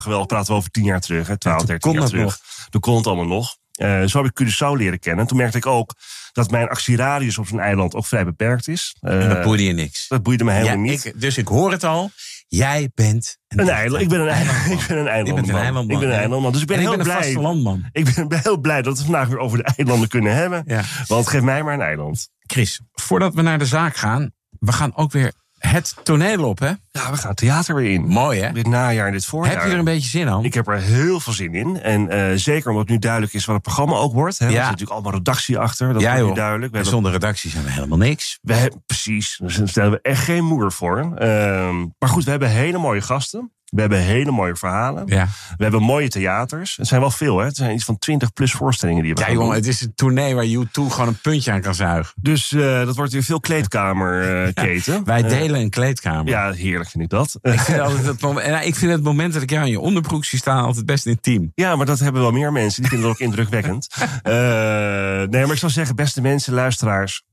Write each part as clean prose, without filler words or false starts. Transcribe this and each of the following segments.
Geweldig, praten we over 10 jaar terug, 12, 13 jaar terug. Toen kon het allemaal nog. Zo heb ik Curaçao leren kennen. Toen merkte ik ook dat mijn actieradius op zo'n eiland ook vrij beperkt is. En dat boeide je niks? Dat boeide me helemaal niet. Dus ik hoor het al. Jij bent een eiland. Ik ben een eilandman. Ik ben een eilandman. Dus ik ben heel blij. Vaste landman. Ik ben heel blij dat we vandaag weer over de eilanden kunnen hebben. Ja. Want geef mij maar een eiland. Chris, voordat we naar de zaak gaan, we gaan ook weer het toneel op, hè? Ja, we gaan het theater weer in. Mooi, hè? Dit najaar en dit voorjaar. Heb je er een beetje zin aan? Ik heb er heel veel zin in. En zeker omdat nu duidelijk is wat het programma ook wordt. Hè? Er zit natuurlijk allemaal redactie achter. Dat wordt nu duidelijk. Zonder redactie zijn we helemaal niks. Precies. Dus daar stellen we echt geen moer voor. Maar goed, we hebben hele mooie gasten. We hebben hele mooie verhalen. Ja. We hebben mooie theaters. Het zijn wel veel, hè? Het zijn iets van 20 plus voorstellingen die we gaan doen. Het is een tournee waar U2 gewoon een puntje aan kan zuigen. Dus dat wordt weer veel kleedkamerketen. Wij delen een kleedkamer. Ja, heerlijk vind ik dat. Ik vind het moment dat ik jou aan je onderbroek zie staan altijd best intiem. Ja, maar dat hebben wel meer mensen. Die vinden dat ook indrukwekkend. Nee, maar ik zou zeggen, beste mensen, luisteraars.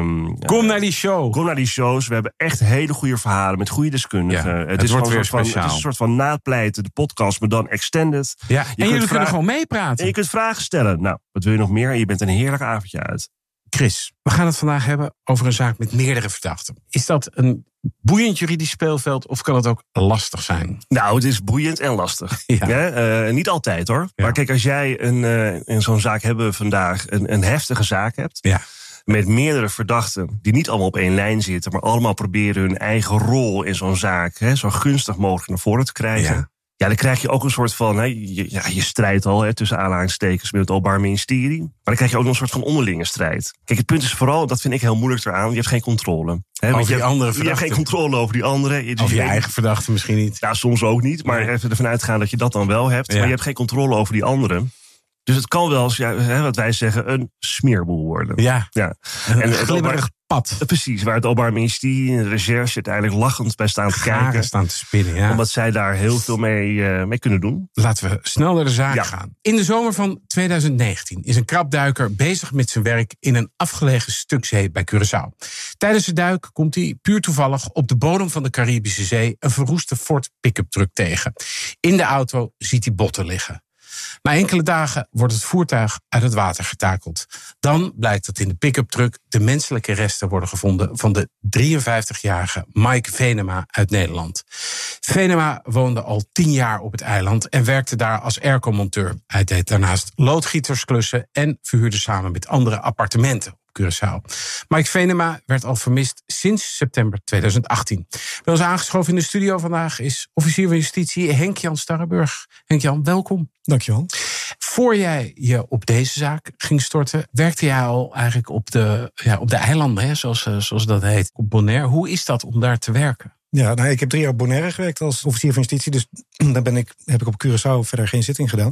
Kom naar die show. Kom naar die shows. We hebben echt hele goede verhalen met goede deskundigen. Ja, het wordt weer speciaal. Het is een soort van napleiten, de podcast, maar dan extended. Ja, en jullie kunnen gewoon meepraten. En je kunt vragen stellen. Nou, wat wil je nog meer? En je bent een heerlijk avondje uit. Chris, we gaan het vandaag hebben over een zaak met meerdere verdachten. Is dat een boeiend juridisch speelveld of kan het ook lastig zijn? Nou, het is boeiend en lastig. Ja. Niet altijd hoor. Ja. Maar kijk, als jij in zo'n zaak hebben we vandaag een heftige zaak hebt. Ja. Met meerdere verdachten die niet allemaal op één lijn zitten, maar allemaal proberen hun eigen rol in zo'n zaak zo gunstig mogelijk naar voren te krijgen. Ja, dan krijg je ook een soort van, je strijdt al tussen aanhalingstekens met het Openbaar Ministerie. Maar dan krijg je ook nog een soort van onderlinge strijd. Kijk, het punt is vooral, dat vind ik heel moeilijk eraan, je hebt geen controle. Over die andere verdachten. Je hebt geen controle over die anderen. Over je eigen verdachten misschien niet. Ja, soms ook niet, maar even ervan uitgaan dat je dat dan wel hebt. Ja. Maar je hebt geen controle over die anderen. Dus het kan wel eens, wat wij zeggen, een smeerboel worden. Ja. Een glibberig pad. Precies, waar het Openbaar Ministerie en de recherche uiteindelijk lachend bij staan te kijken. Staan te spinnen, ja. Omdat zij daar heel veel mee kunnen doen. Laten we snel naar de zaak gaan. In de zomer van 2019 is een krabduiker bezig met zijn werk in een afgelegen stuk zee bij Curaçao. Tijdens de duik komt hij puur toevallig op de bodem van de Caribische Zee een verroeste Ford pick-up truck tegen. In de auto ziet hij botten liggen. Na enkele dagen wordt het voertuig uit het water getakeld. Dan blijkt dat in de pick-up truck de menselijke resten worden gevonden van de 53-jarige Mike Venema uit Nederland. Venema woonde al 10 jaar op het eiland en werkte daar als airco-monteur. Hij deed daarnaast loodgietersklussen en verhuurde samen met andere appartementen op Curaçao. Mike Venema werd al vermist sinds september 2018. Bij ons aangeschoven in de studio vandaag is officier van justitie Henk-Jan Starrenburg. Henk-Jan, welkom. Dankjewel. Voor jij je op deze zaak ging storten, werkte jij al eigenlijk op de eilanden, zoals dat heet, op Bonaire. Hoe is dat om daar te werken? Ja, ik heb 3 jaar op Bonaire gewerkt als officier van justitie. Dus daar heb ik op Curaçao verder geen zitting gedaan.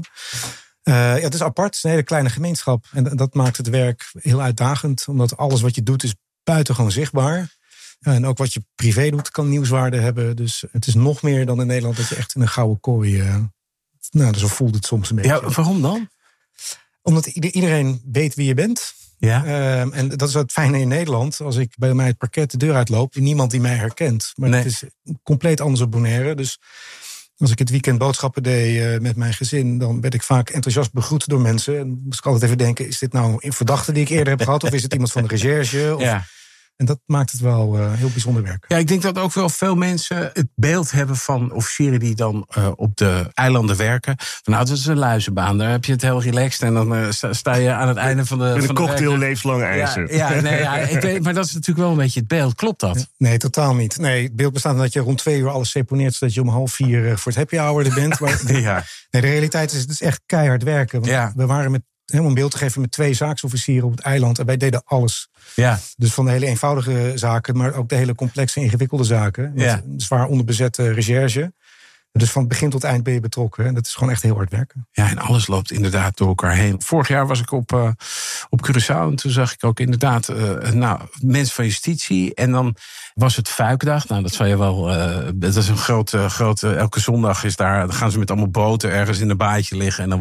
Het is apart, het is een hele kleine gemeenschap. En dat maakt het werk heel uitdagend. Omdat alles wat je doet is buitengewoon zichtbaar. En ook wat je privé doet kan nieuwswaarde hebben. Dus het is nog meer dan in Nederland dat je echt in een gouden kooi... zo voelt het soms een beetje. Ja, waarom dan? Omdat iedereen weet wie je bent. Ja. En dat is het fijne in Nederland. Als ik bij mij het parket de deur uitloop, niemand die mij herkent. Maar het is compleet anders op Bonaire. Dus als ik het weekend boodschappen deed met mijn gezin, dan werd ik vaak enthousiast begroet door mensen. En moest ik altijd even denken, is dit nou een verdachte die ik eerder heb gehad? Of is het iemand van de recherche? Of... En dat maakt het wel heel bijzonder werk. Ja, ik denk dat ook wel veel mensen het beeld hebben van officieren die dan op de eilanden werken. Nou, dat is een luizenbaan. Daar heb je het heel relaxed. En dan sta je aan het einde van de... Met een cocktail levenslang ijzer. Ik weet, maar dat is natuurlijk wel een beetje het beeld. Klopt dat? Nee, totaal niet. Nee, het beeld bestaat dat je rond 2 uur alles seponeert, zodat je om 3:30 voor het happy hour er bent. Maar de realiteit is, het is echt keihard werken. Want we waren om een beeld te geven met 2 zaaksofficieren op het eiland. En wij deden alles. Ja. Dus van de hele eenvoudige zaken, maar ook de hele complexe, ingewikkelde zaken. Met een zwaar onderbezette recherche. Dus van begin tot eind ben je betrokken. En dat is gewoon echt heel hard werken. Ja, en alles loopt inderdaad door elkaar heen. Vorig jaar was ik op Curaçao en toen zag ik ook inderdaad mensen van justitie. En dan was het Fuikdag. Nou, dat zou je wel... dat is een grote... Elke zondag dan gaan ze met allemaal boten ergens in een baaitje liggen. En dan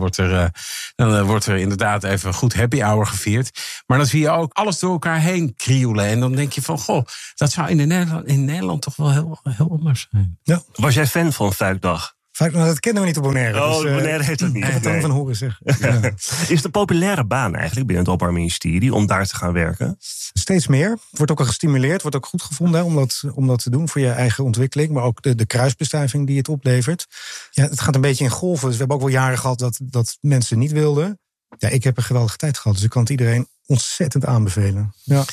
wordt er inderdaad even een goed happy hour gevierd. Maar dan zie je ook alles door elkaar heen krioelen. En dan denk je van, dat zou in Nederland toch wel heel, heel anders zijn. Ja. Was jij fan van Fuikdag? Dat kennen we niet op Bonaire. Oh, dus, Bonaire heeft het niet. Ik heb het van horen zeggen. Ja. Is het een populaire baan eigenlijk binnen het Openbaar Ministerie om daar te gaan werken? Steeds meer. Wordt ook al gestimuleerd. Wordt ook goed gevonden om dat te doen voor je eigen ontwikkeling. Maar ook de kruisbestuiving die het oplevert. Ja, het gaat een beetje in golven. Dus we hebben ook wel jaren gehad dat mensen niet wilden. Ja, ik heb een geweldige tijd gehad. Dus ik kan het iedereen ontzettend aanbevelen.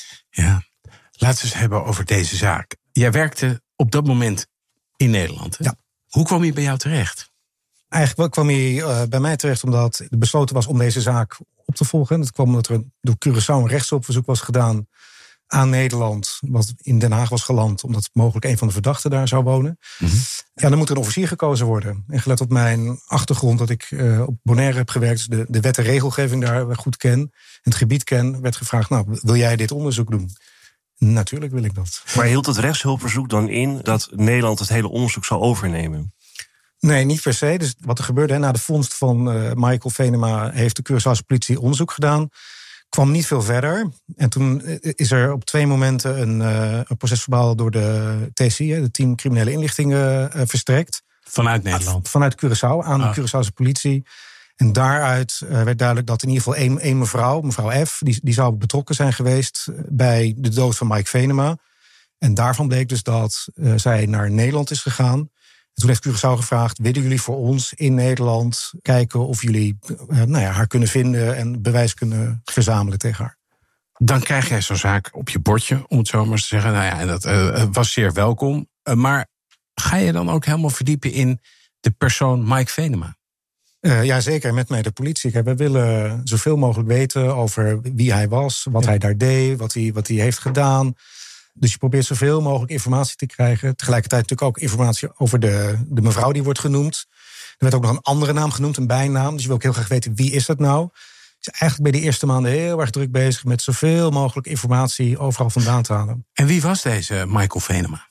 Ja. Laten we eens hebben over deze zaak. Jij werkte op dat moment in Nederland. Hè? Ja. Hoe kwam je bij jou terecht? Eigenlijk kwam hij bij mij terecht omdat er besloten was om deze zaak op te volgen. Dat kwam omdat er door Curaçao een rechtsopverzoek was gedaan aan Nederland, wat in Den Haag was geland, omdat mogelijk een van de verdachten daar zou wonen. Mm-hmm. Ja, dan moet er een officier gekozen worden. En gelet op mijn achtergrond dat ik op Bonaire heb gewerkt, dus de wet en regelgeving daar goed ken, het gebied ken, werd gevraagd, wil jij dit onderzoek doen? Natuurlijk wil ik dat. Maar hield het rechtshulpverzoek dan in dat Nederland het hele onderzoek zou overnemen? Nee, niet per se. Dus wat er gebeurde na de vondst van Michael Venema heeft de Curaçaose politie onderzoek gedaan. Kwam niet veel verder. En toen is er op 2 momenten een procesverbaal door de TCI, de Team Criminele Inlichtingen, verstrekt. Vanuit Nederland? Vanuit Curaçao aan de Curaçaose politie. En daaruit werd duidelijk dat in ieder geval één mevrouw F, die zou betrokken zijn geweest bij de dood van Mike Venema. En daarvan bleek dus dat zij naar Nederland is gegaan. En toen heeft Curaçao gevraagd, willen jullie voor ons in Nederland kijken of jullie haar kunnen vinden en bewijs kunnen verzamelen tegen haar. Dan krijg jij zo'n zaak op je bordje, om het zo maar te zeggen. En dat was zeer welkom. Maar ga je dan ook helemaal verdiepen in de persoon Mike Venema? Ja, zeker. Met mij de politie. We willen zoveel mogelijk weten over wie hij was, wat hij daar deed, wat hij heeft gedaan. Dus je probeert zoveel mogelijk informatie te krijgen. Tegelijkertijd natuurlijk ook informatie over de mevrouw die wordt genoemd. Er werd ook nog een andere naam genoemd, een bijnaam. Dus je wil ook heel graag weten, wie is dat nou? Dus eigenlijk ben je de eerste maanden heel erg druk bezig met zoveel mogelijk informatie overal vandaan te halen. En wie was deze Michael Venema?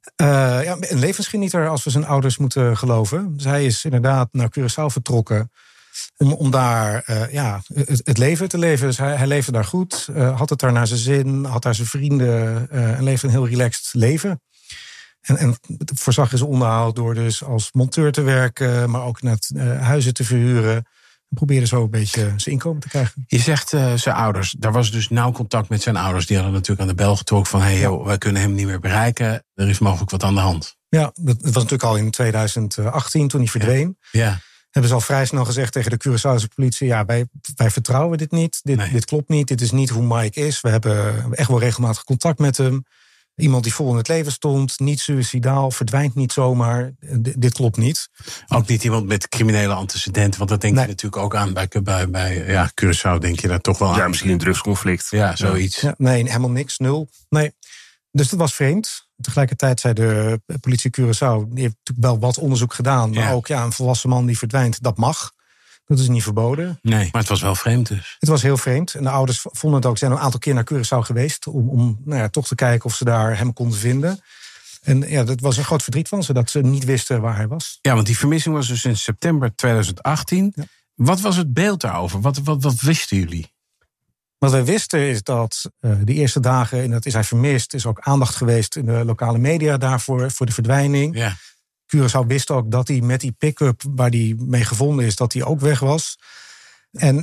Een levensgenieter, als we zijn ouders moeten geloven. Dus hij is inderdaad naar Curaçao vertrokken om daar het leven te leven. Dus hij leefde daar goed, had het daar naar zijn zin, had daar zijn vrienden en leefde een heel relaxed leven. En voorzag in zijn onderhoud door dus als monteur te werken, maar ook net huizen te verhuren. En probeerde zo een beetje zijn inkomen te krijgen. Je zegt zijn ouders, daar was dus nauw contact met zijn ouders. Die hadden natuurlijk aan de bel getrokken van, wij kunnen hem niet meer bereiken. Er is mogelijk wat aan de hand. Ja, dat was natuurlijk al in 2018 toen hij verdween. Ja. Hebben ze al vrij snel gezegd tegen de Curaçaose politie, wij vertrouwen dit niet. Dit klopt niet, dit is niet hoe Mike is. We hebben echt wel regelmatig contact met hem. Iemand die vol in het leven stond, niet suïcidaal, verdwijnt niet zomaar. Dit klopt niet. Ook niet iemand met criminele antecedenten, want dat denk je natuurlijk ook aan bij Curaçao denk je daar toch wel aan. Ja, misschien een drugsconflict. Ja, zoiets. Ja, nee, helemaal niks, 0. Nee. Dus dat was vreemd. Tegelijkertijd zei de politie Curaçao, die heeft natuurlijk wel wat onderzoek gedaan, maar ook een volwassen man die verdwijnt, dat mag. Dat is niet verboden. Nee, maar het was wel vreemd dus. Het was heel vreemd. En de ouders vonden het ook. Ze zijn een aantal keer naar Curaçao geweest om toch te kijken of ze daar hem konden vinden. En dat was een groot verdriet van ze, dat ze niet wisten waar hij was. Ja, want die vermissing was dus in september 2018. Ja. Wat was het beeld daarover? Wat wisten jullie? Wat wij wisten is dat de eerste dagen, en dat is hij vermist, is ook aandacht geweest in de lokale media daarvoor, voor de verdwijning. Ja. Curaçao wist ook dat hij met die pick-up waar hij mee gevonden is, dat hij ook weg was. En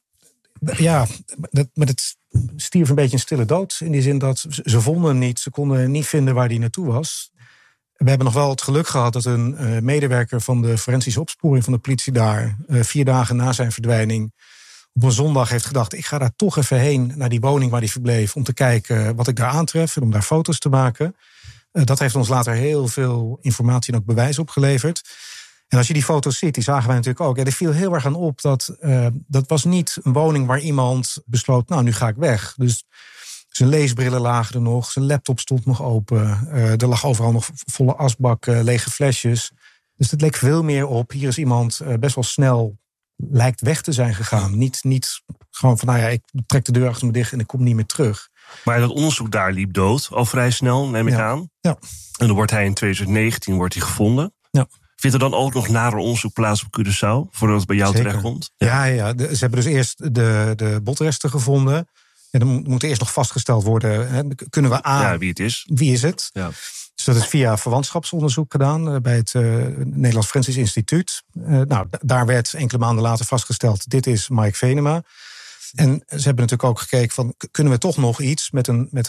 maar het stierf een beetje een stille dood. In die zin dat ze vonden hem niet. Ze konden niet vinden waar hij naartoe was. We hebben nog wel het geluk gehad dat een medewerker van de forensische opsporing van de politie daar 4 dagen na zijn verdwijning op een zondag heeft gedacht, ik ga daar toch even heen naar die woning waar hij verbleef om te kijken wat ik daar aantref en om daar foto's te maken. Dat heeft ons later heel veel informatie en ook bewijs opgeleverd. En als je die foto's ziet, die zagen wij natuurlijk ook. Er viel heel erg aan op dat was niet een woning waar iemand besloot, nu ga ik weg. Dus zijn leesbrillen lagen er nog, zijn laptop stond nog open. Er lag overal nog volle asbak, lege flesjes. Dus het leek veel meer op, hier is iemand best wel snel lijkt weg te zijn gegaan. Niet gewoon van, ik trek de deur achter me dicht en ik kom niet meer terug. Maar dat onderzoek daar liep dood, al vrij snel, neem ik aan. Ja. En dan wordt hij in 2019 gevonden. Ja. Vindt er dan ook nog nader onderzoek plaats op Curaçao, voordat het bij jou terechtkomt? Ja. Ze hebben dus eerst de botresten gevonden. En dan moet eerst nog vastgesteld worden, kunnen we aan wie het is. Wie is het? Ja. Dus Dus dat is via verwantschapsonderzoek gedaan bij het Nederlands Forensisch Instituut. Daar werd enkele maanden later vastgesteld, dit is Mike Venema. En ze hebben natuurlijk ook gekeken van, kunnen we toch nog iets met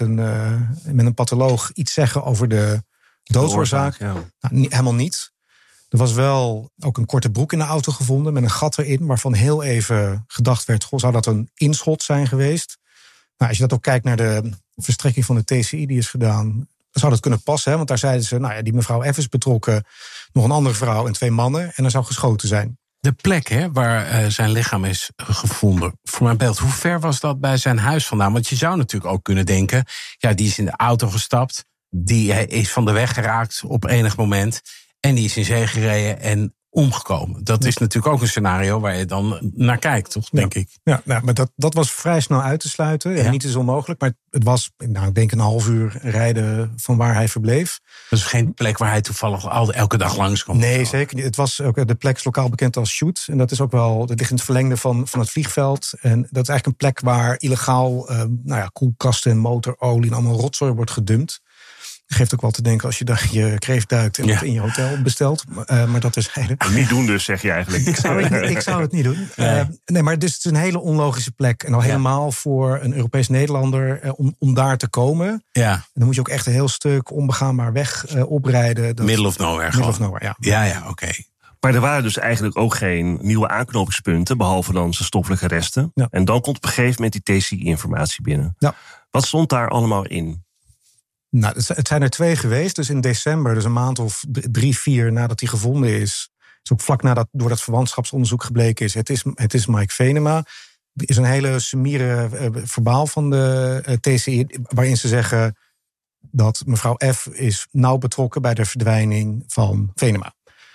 een patholoog iets zeggen over de doodsoorzaak? Helemaal niet. Er was wel ook een korte broek in de auto gevonden met een gat erin, waarvan heel even gedacht werd, zou dat een inschot zijn geweest? Nou, als je dat ook kijkt naar de verstrekking van de TCI die is gedaan, zou dat kunnen passen. Hè? Want daar zeiden ze, die mevrouw F is betrokken, nog een andere vrouw en 2 mannen. En er zou geschoten zijn. De plek waar zijn lichaam is gevonden, voor mijn beeld, hoe ver was dat bij zijn huis vandaan? Want je zou natuurlijk ook kunnen denken, die is in de auto gestapt, die is van de weg geraakt op enig moment en die is in zee gereden en omgekomen. Dat is natuurlijk ook een scenario waar je dan naar kijkt, toch, denk ik. Ja, maar dat was vrij snel uit te sluiten. Ja. Niet is onmogelijk, maar het was, ik denk een half uur rijden van waar hij verbleef. Dat is geen plek waar hij toevallig elke dag langskomt? Nee, zeker niet. Het was ook, de plek is lokaal bekend als Shoot. En dat is ook wel, dat ligt in het verlengde van het vliegveld. En dat is eigenlijk een plek waar illegaal koelkasten en motorolie en allemaal rotzooi wordt gedumpt. Geeft ook wel te denken als je daar je kreeft duikt en in je hotel bestelt. Maar dat is eigenlijk... Niet doen dus, zeg je eigenlijk. Ik zou het niet doen. Nee, maar het is een hele onlogische plek. En al helemaal voor een Europees Nederlander om daar te komen. Ja. En dan moet je ook echt een heel stuk onbegaanbaar weg oprijden. Middle of nowhere. Middle of nowhere, ja, oké. Maar er waren dus eigenlijk ook geen nieuwe aanknopingspunten, behalve dan zijn stoffelijke resten. Ja. En dan komt op een gegeven moment die TCI-informatie binnen. Ja. Wat stond daar allemaal in? Nou, het zijn er 2 geweest. Dus in december, dus een maand of 3, 4 nadat hij gevonden is ook vlak nadat door dat verwantschapsonderzoek gebleken is, het is Mike Venema. Er is een hele summiere verbaal van de TCI, waarin ze zeggen dat mevrouw F is nauw betrokken bij de verdwijning van Venema.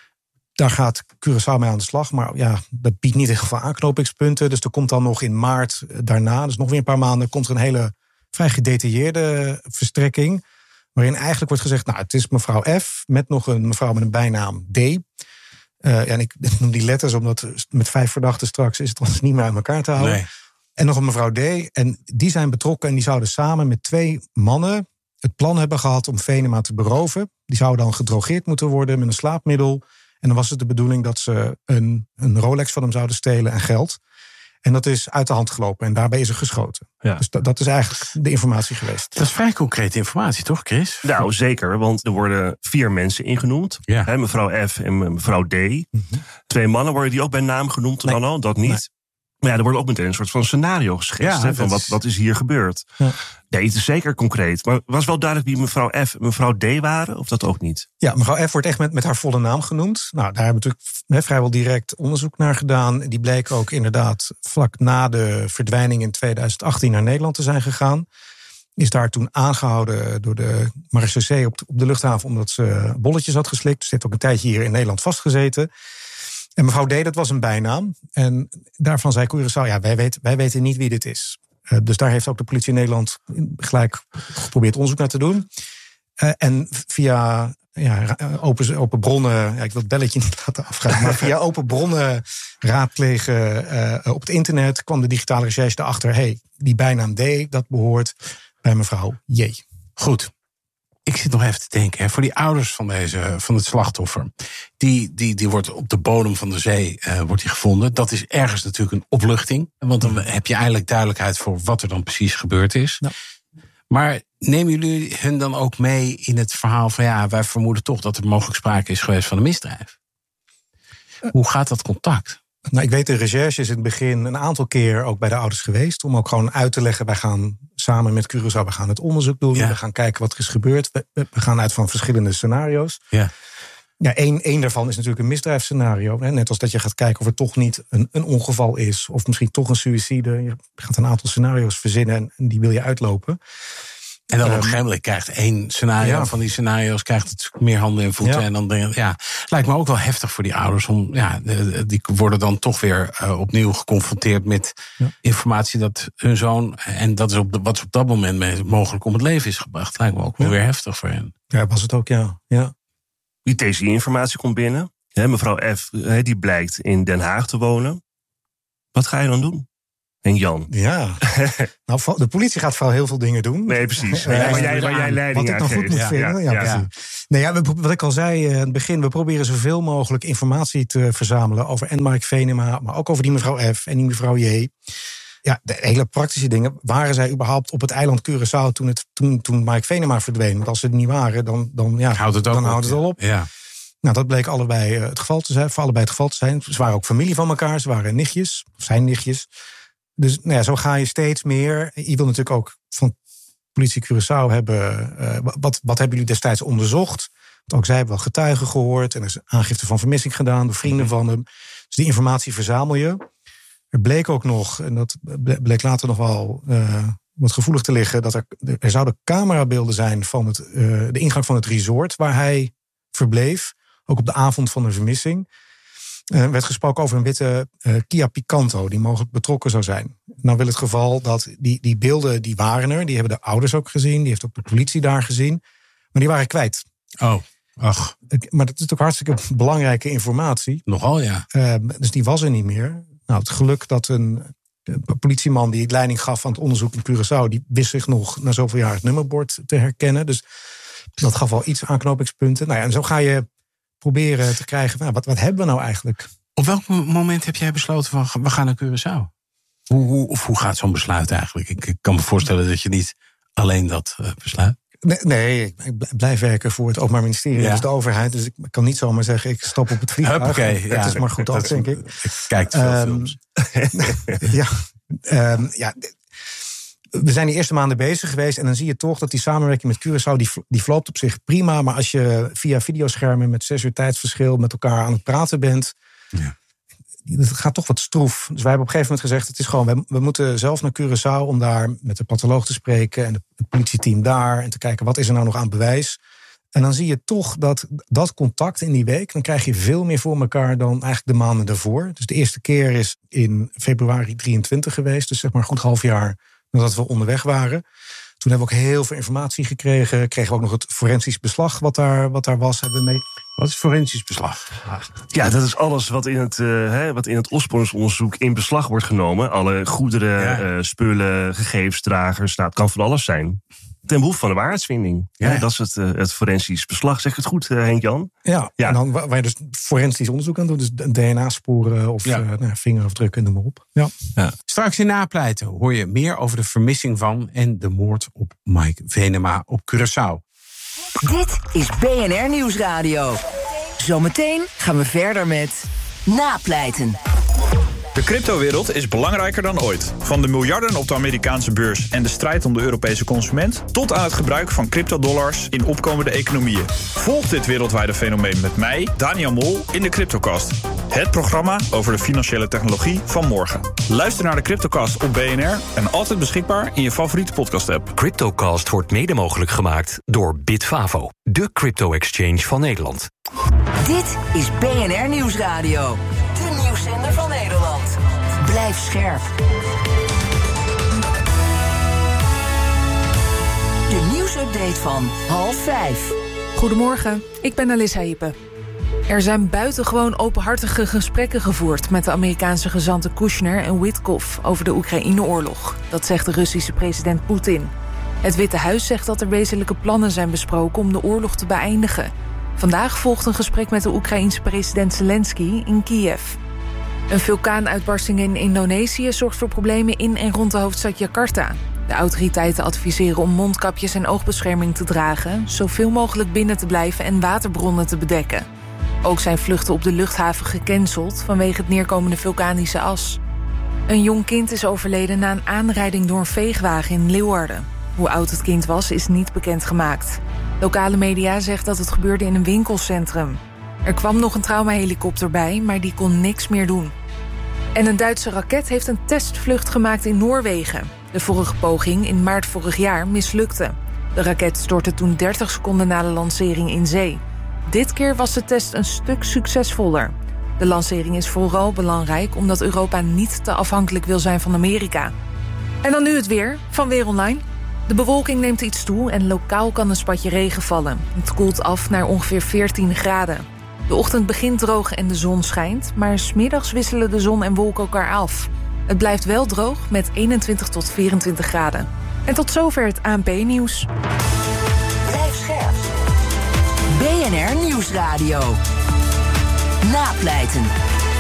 Daar gaat Curaçao mee aan de slag, maar dat biedt niet heel veel aanknopingspunten. Dus er komt dan nog in maart daarna, dus nog weer een paar maanden, komt er een hele vrij gedetailleerde verstrekking, waarin eigenlijk wordt gezegd, het is mevrouw F met nog een mevrouw met een bijnaam D. En ik noem die letters, omdat met 5 verdachten straks is het ons niet meer uit elkaar te houden. Nee. En nog een mevrouw D. En die zijn betrokken en die zouden samen met 2 mannen het plan hebben gehad om Venema te beroven. Die zouden dan gedrogeerd moeten worden met een slaapmiddel. En dan was het de bedoeling dat ze een Rolex van hem zouden stelen en geld. En dat is uit de hand gelopen en daarbij is er geschoten. Ja. Dus dat is eigenlijk de informatie geweest. Dat is vrij concrete informatie, toch, Chris? Nou, zeker, want er worden 4 mensen ingenoemd. Ja. Mevrouw F en mevrouw D. Mm-hmm. 2 mannen worden die ook bij naam genoemd dan al, dat niet. Nee. Maar er wordt ook meteen een soort van scenario geschetst. Van wat is hier gebeurd? Ja. Nee, het is zeker concreet. Maar was wel duidelijk wie mevrouw F en mevrouw D waren? Of dat ook niet? Ja, mevrouw F wordt echt met haar volle naam genoemd. Nou, daar hebben we natuurlijk vrijwel direct onderzoek naar gedaan. Die bleek ook inderdaad vlak na de verdwijning in 2018 naar Nederland te zijn gegaan. Is daar toen aangehouden door de marechaussee op de luchthaven, omdat ze bolletjes had geslikt. Dus ze heeft ook een tijdje hier in Nederland vastgezeten. En mevrouw D, dat was een bijnaam. En daarvan zei Curaçao, wij weten niet wie dit is. Dus daar heeft ook de politie in Nederland gelijk geprobeerd onderzoek naar te doen. En via open bronnen, ik wil het belletje niet laten afgaan, maar via open bronnen raadplegen op het internet kwam de digitale recherche erachter, die bijnaam D, dat behoort bij mevrouw J. Goed. Ik zit nog even te denken, voor die ouders van het slachtoffer. Die wordt op de bodem van de zee wordt die gevonden. Dat is ergens natuurlijk een opluchting. Want dan heb je eindelijk duidelijkheid voor wat er dan precies gebeurd is. Ja. Maar nemen jullie hun dan ook mee in het verhaal van wij vermoeden toch dat er mogelijk sprake is geweest van een misdrijf? Hoe gaat dat contact? Nou, ik weet, de recherche is in het begin een aantal keer ook bij de ouders geweest. Om ook gewoon uit te leggen, wij gaan samen met Curaçao, we gaan het onderzoek doen. Ja. We gaan kijken wat er is gebeurd. We gaan uit van verschillende scenario's. Ja. Ja, één daarvan is natuurlijk een misdrijfsscenario. Net als dat je gaat kijken of het toch niet een ongeval is. Of misschien toch een suïcide. Je gaat een aantal scenario's verzinnen en die wil je uitlopen. En dan op een gegeven moment krijgt 1 scenario van die scenario's krijgt het meer handen en voeten. Ja. En dan lijkt me ook wel heftig voor die ouders. Die worden dan toch weer opnieuw geconfronteerd met informatie dat hun zoon, en dat is wat ze op dat moment mogelijk om het leven is gebracht. Lijkt me ook wel weer heftig voor hen. Ja, was het ook, ja. Die TCI-informatie komt binnen. Mevrouw F, die blijkt in Den Haag te wonen. Wat ga je dan doen? En Jan. Ja, nou, de politie gaat vooral heel veel dingen doen. Nee, precies. Maar jij leiding wat ik dan goed moet vinden. Ja, precies. Nee, ja, wat ik al zei in het begin, we proberen zoveel mogelijk informatie te verzamelen over en Mike Venema, maar ook over die mevrouw F en die mevrouw J. Ja, de hele praktische dingen. Waren zij überhaupt op het eiland Curaçao toen Mike Venema verdween? Want als ze er niet waren, dan houdt het al op. Ja. Nou, dat bleek allebei het geval te zijn, voor allebei het geval te zijn. Ze waren ook familie van elkaar, ze waren nichtjes, of zijn nichtjes. Dus nou ja, zo ga je steeds meer. Je wil natuurlijk ook van politie Curaçao hebben. Wat hebben jullie destijds onderzocht? Want ook zij hebben wel getuigen gehoord. En er is aangifte van vermissing gedaan door vrienden van hem. Dus die informatie verzamel je. Er bleek ook nog, en dat bleek later nog wel wat gevoelig te liggen, dat er zouden camerabeelden zijn van de ingang van het resort waar hij verbleef. Ook op de avond van de vermissing. Er werd gesproken over een witte Kia Picanto die mogelijk betrokken zou zijn. Nou wil het geval dat die beelden, die waren er. Die hebben de ouders ook gezien. Die heeft ook de politie daar gezien. Maar die waren kwijt. Oh, ach. Maar dat is natuurlijk hartstikke belangrijke informatie. Nogal, ja. Dus die was er niet meer. Nou, het geluk dat een politieman die leiding gaf aan het onderzoek in Curaçao, die wist zich nog na zoveel jaar het nummerbord te herkennen. Dus dat gaf al iets aanknopingspunten. Nou ja, en zo ga je proberen te krijgen, nou, wat hebben we nou eigenlijk? Op welk moment heb jij besloten van we gaan naar Curaçao? Hoe gaat zo'n besluit eigenlijk? Ik kan me voorstellen dat je niet alleen dat besluit. Nee, ik blijf werken voor het Openbaar Ministerie, dus de overheid. Dus ik kan niet zomaar zeggen, ik stap op het vliegtuig. Huppakee, het is maar goed af, denk ik. Ik kijk te veel films. We zijn die eerste maanden bezig geweest en dan zie je toch dat die samenwerking met Curaçao, die verloopt op zich prima. Maar als je via videoschermen met 6 uur tijdsverschil met elkaar aan het praten bent, het gaat toch wat stroef. Dus wij hebben op een gegeven moment gezegd, het is gewoon, we moeten zelf naar Curaçao om daar met de patholoog te spreken en het politieteam daar en te kijken wat is er nou nog aan bewijs. En dan zie je toch dat contact in die week, dan krijg je veel meer voor elkaar dan eigenlijk de maanden daarvoor. Dus de eerste keer is in februari 23 geweest, dus zeg maar goed half jaar nadat we onderweg waren. Toen hebben we ook heel veel informatie gekregen. Kregen we ook nog het forensisch beslag wat daar was. Hebben we mee. Wat is forensisch beslag? Ja, dat is alles wat in het opsporingsonderzoek in beslag wordt genomen. Alle goederen, spullen, gegevensdragers. Nou, het kan van alles zijn. Ten behoeve van de waarheidsvinding. Ja. Dat is het forensisch beslag. Zeg ik het goed, Henk-Jan? Ja, en dan waar je dus forensisch onderzoek aan doet. Dus DNA-sporen of vingerafdrukken, noem maar op. Ja. Straks in Napleiten hoor je meer over de vermissing van en de moord op Mike Venema op Curaçao. Dit is BNR Nieuwsradio. Zometeen gaan we verder met Napleiten. De cryptowereld is belangrijker dan ooit. Van de miljarden op de Amerikaanse beurs en de strijd om de Europese consument tot aan het gebruik van cryptodollars in opkomende economieën. Volg dit wereldwijde fenomeen met mij, Daniel Mol, in de Cryptocast. Het programma over de financiële technologie van morgen. Luister naar de Cryptocast op BNR en altijd beschikbaar in je favoriete podcast-app. Cryptocast wordt mede mogelijk gemaakt door Bitfavo, de crypto-exchange van Nederland. Dit is BNR Nieuwsradio, de nieuwszender van Nederland. Blijf scherp. De nieuwsupdate van 4:30. Goedemorgen, ik ben Alissa Hippe. Er zijn buitengewoon openhartige gesprekken gevoerd met de Amerikaanse gezanten Kushner en Witkoff over de Oekraïne-oorlog. Dat zegt de Russische president Poetin. Het Witte Huis zegt dat er wezenlijke plannen zijn besproken om de oorlog te beëindigen. Vandaag volgt een gesprek met de Oekraïense president Zelensky in Kiev. Een vulkaanuitbarsting in Indonesië zorgt voor problemen in en rond de hoofdstad Jakarta. De autoriteiten adviseren om mondkapjes en oogbescherming te dragen, zoveel mogelijk binnen te blijven en waterbronnen te bedekken. Ook zijn vluchten op de luchthaven gecanceld vanwege het neerkomende vulkanische as. Een jong kind is overleden na een aanrijding door een veegwagen in Leeuwarden. Hoe oud het kind was, is niet bekendgemaakt. Lokale media zeggen dat het gebeurde in een winkelcentrum. Er kwam nog een traumahelikopter bij, maar die kon niks meer doen. En een Duitse raket heeft een testvlucht gemaakt in Noorwegen. De vorige poging, in maart vorig jaar, mislukte. De raket stortte toen 30 seconden na de lancering in zee. Dit keer was de test een stuk succesvoller. De lancering is vooral belangrijk omdat Europa niet te afhankelijk wil zijn van Amerika. En dan nu het weer, van Weer Online. De bewolking neemt iets toe en lokaal kan een spatje regen vallen. Het koelt af naar ongeveer 14 graden. De ochtend begint droog en de zon schijnt, maar 's middags wisselen de zon en wolken elkaar af. Het blijft wel droog met 21 tot 24 graden. En tot zover het ANP-nieuws. Blijf scherp. BNR Nieuwsradio. Napleiten.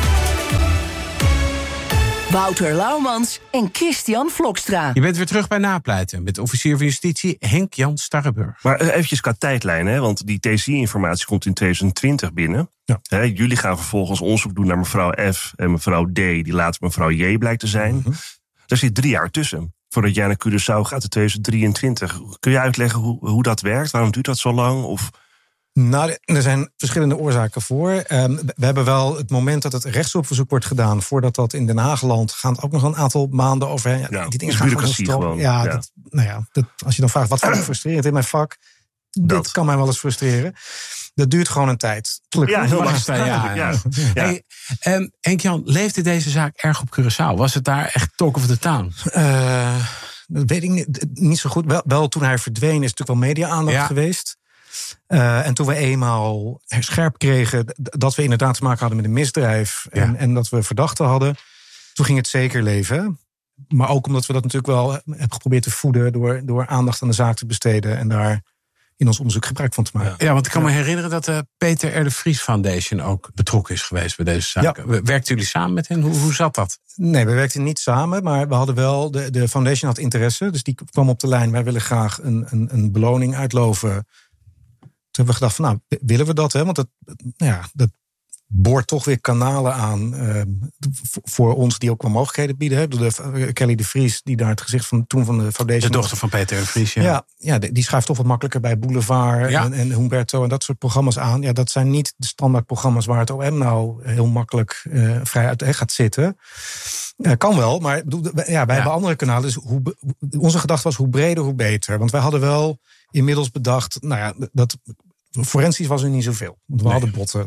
Wouter Laumans en Christian Vlokstra. Je bent weer terug bij Napleiten met officier van justitie Henk-Jan Starrenburg. Maar eventjes qua tijdlijn, hè, want die TCI-informatie komt in 2020 binnen. Ja. Jullie gaan vervolgens onderzoek doen naar mevrouw F en mevrouw D, die later mevrouw J blijkt te zijn. Mm-hmm. Daar zit 3 jaar tussen. Voordat jij naar Curaçao gaat in 2023. Kun je uitleggen hoe dat werkt? Waarom duurt dat zo lang? Of... Nou, er zijn verschillende oorzaken voor. We hebben wel het moment dat het rechtsopverzoek wordt gedaan, voordat dat in Den Haag landt, gaat ook nog een aantal maanden overheen. Die dingen gaan bureaucratie gewoon. Ja. Als je dan vraagt wat vind ik frustrerend in mijn vak, dit kan mij wel eens frustreren. Dat duurt gewoon een tijd. Ja, heel lang. Hey, Henk-Jan, leefde deze zaak erg op Curaçao? Was het daar echt talk of the town? Dat weet ik niet zo goed. Wel toen hij verdween is natuurlijk wel media-aandacht geweest. En toen we eenmaal scherp kregen dat we inderdaad te maken hadden met een misdrijf en dat we verdachten hadden, toen ging het zeker leven. Maar ook omdat we dat natuurlijk wel hebben geprobeerd te voeden door aandacht aan de zaak te besteden en daar in ons onderzoek gebruik van te maken. Ja, want ik kan me herinneren dat de Peter R. de Vries Foundation ook betrokken is geweest bij deze zaak. Ja. Werkten jullie samen met hen? Hoe zat dat? Nee, we werkten niet samen, maar we hadden wel, de foundation had interesse, dus die kwam op de lijn. Wij willen graag een beloning uitloven. Toen hebben we gedacht van, nou, willen we dat? Hè? Want dat boort toch weer kanalen aan voor ons die ook wel mogelijkheden bieden. Hè? Kelly de Vries, die daar het gezicht van toen van de foundation... De dochter van Peter de Vries, Ja, die schuift toch wat makkelijker bij Boulevard en Humberto en dat soort programma's aan. Ja, dat zijn niet de standaard programma's waar het OM nou heel makkelijk vrij uit gaat zitten. Kan wel, maar wij hebben andere kanalen. Dus onze gedachte was hoe breder, hoe beter. Want wij hadden wel inmiddels bedacht, dat forensisch was er niet zoveel. Want we hadden botten.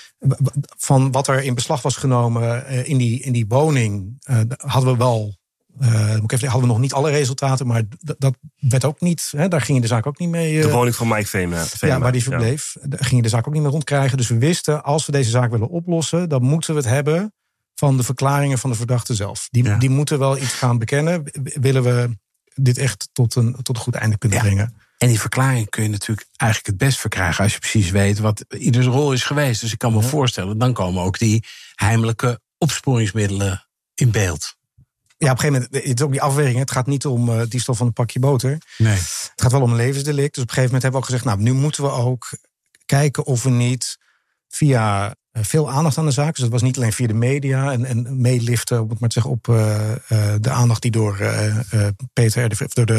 Van wat er in beslag was genomen in die woning, hadden we wel. Hadden we nog niet alle resultaten, maar dat werd ook niet. Daar ging je de zaak ook niet mee. De woning van Mike Vema. Ja, waar die verbleef. Daar ging je de zaak ook niet mee rondkrijgen. Dus we wisten, als we deze zaak willen oplossen, dan moeten we het hebben van de verklaringen van de verdachte zelf. Die moeten wel iets gaan bekennen. Willen we dit echt tot een goed einde kunnen brengen. En die verklaring kun je natuurlijk eigenlijk het best verkrijgen als je precies weet wat ieders rol is geweest. Dus ik kan me voorstellen, dan komen ook die heimelijke opsporingsmiddelen in beeld. Ja, op een gegeven moment, het is ook die afweging. Het gaat niet om diefstal van een pakje boter. Nee. Het gaat wel om een levensdelict. Dus op een gegeven moment hebben we ook gezegd, nou, nu moeten we ook kijken of we niet via veel aandacht aan de zaak. Dus dat was niet alleen via de media en meeliften, om het maar te zeggen, op de aandacht die door de Peter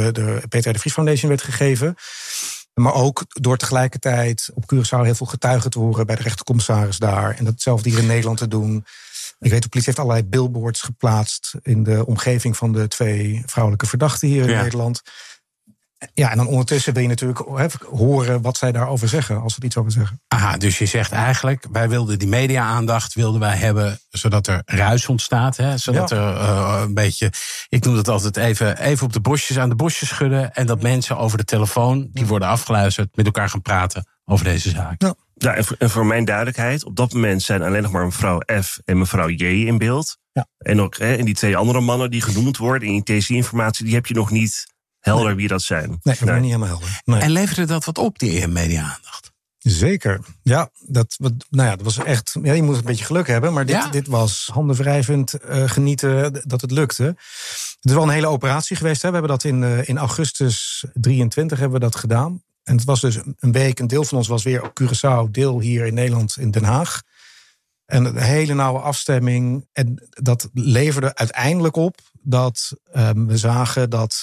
R. de Vries Foundation werd gegeven. Maar ook door tegelijkertijd op Curaçao heel veel getuigen te horen bij de rechtercommissaris daar. En datzelfde hier in Nederland te doen. Ik weet, de politie heeft allerlei billboards geplaatst in de omgeving van de 2 vrouwelijke verdachten hier in Nederland. Ja, en dan ondertussen wil je natuurlijk horen wat zij daarover zeggen, als ze er iets over zeggen. Aha, dus je zegt eigenlijk, wij wilden die media-aandacht hebben, zodat er ruis ontstaat. Hè? Zodat er een beetje, ik noem dat altijd even op de bosjes, aan de bosjes schudden. En dat mensen over de telefoon, die worden afgeluisterd, met elkaar gaan praten over deze zaak. Ja, en voor mijn duidelijkheid, op dat moment zijn alleen nog maar mevrouw F en mevrouw J in beeld. Ja. En ook en die 2 andere mannen die genoemd worden in die TC-informatie, die heb je nog niet helder wie dat zijn. Nee, niet helemaal helder. Nee. En leverde dat wat op, die media-aandacht? Zeker. Ja, dat was echt. Ja, je moet een beetje geluk hebben, maar dit was handenwrijvend genieten dat het lukte. Het is wel een hele operatie geweest. Hè. We hebben dat in augustus 23 hebben we dat gedaan. En het was dus een week. Een deel van ons was weer op Curaçao, deel hier in Nederland in Den Haag. En een hele nauwe afstemming. En dat leverde uiteindelijk op dat we zagen dat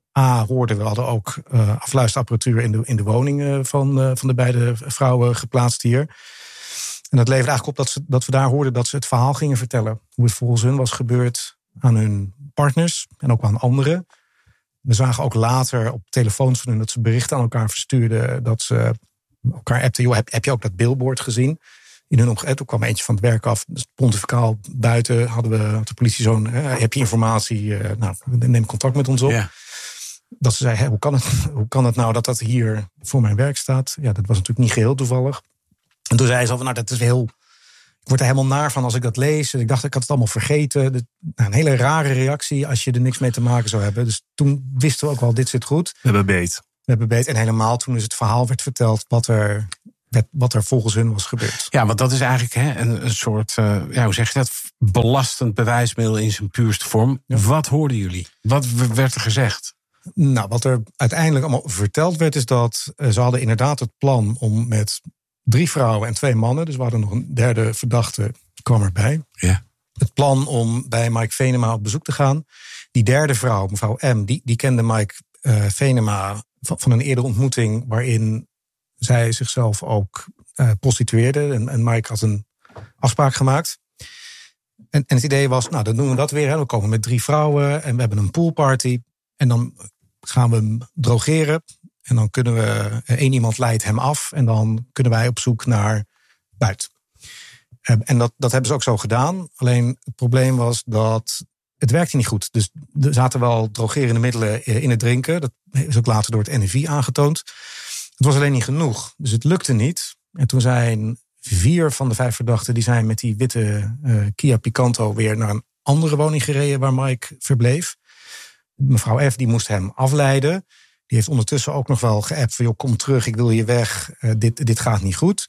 we hadden ook afluisterapparatuur in de woning van de beide vrouwen geplaatst hier. En dat leverde eigenlijk op dat we daar hoorden dat ze het verhaal gingen vertellen. Hoe het volgens hun was gebeurd aan hun partners en ook aan anderen. We zagen ook later op telefoons van hun dat ze berichten aan elkaar verstuurden. Dat ze elkaar appten. Joh, heb je ook dat billboard gezien? In hun omgeving. Toen kwam eentje van het werk af. Dus pontificaal buiten had de politie zo'n. Heb je informatie? Neem contact met ons op. Ja. Dat ze zei, hoe kan het nou dat hier voor mijn werk staat? Ja, dat was natuurlijk niet geheel toevallig. En toen zei ze al van, dat is heel Ik word er helemaal naar van als ik dat lees. Ik dacht, ik had het allemaal vergeten. Een hele rare reactie als je er niks mee te maken zou hebben. Dus toen wisten we ook wel, dit zit goed. We hebben beet. En helemaal toen dus het verhaal werd verteld wat er volgens hun was gebeurd. Ja, want dat is eigenlijk een soort, hoe zeg je dat, belastend bewijsmiddel in zijn puurste vorm. Ja. Wat hoorden jullie? Wat werd er gezegd? Nou, wat er uiteindelijk allemaal verteld werd, is dat ze hadden inderdaad het plan om met 3 vrouwen en 2 mannen, dus we hadden nog een derde verdachte, kwam erbij. Ja. Het plan om bij Mike Venema op bezoek te gaan. Die derde vrouw, mevrouw M, die kende Mike Venema van een eerdere ontmoeting waarin zij zichzelf ook prostitueerde. En Mike had een afspraak gemaakt. En het idee was, nou, dan doen we dat weer. Hè. We komen met 3 vrouwen en we hebben een poolparty. En dan gaan we hem drogeren. En dan kunnen we, 1 iemand leidt hem af. En dan kunnen wij op zoek naar buit. En dat hebben ze ook zo gedaan. Alleen het probleem was dat het werkte niet goed. Dus er zaten wel drogerende middelen in het drinken. Dat is ook later door het NIVI aangetoond. Het was alleen niet genoeg. Dus het lukte niet. En toen zijn 4 van de 5 verdachten, die zijn met die witte Kia Picanto weer naar een andere woning gereden waar Mike verbleef. Mevrouw F. die moest hem afleiden. Die heeft ondertussen ook nog wel geappt van, joh, kom terug, ik wil hier weg. Dit gaat niet goed.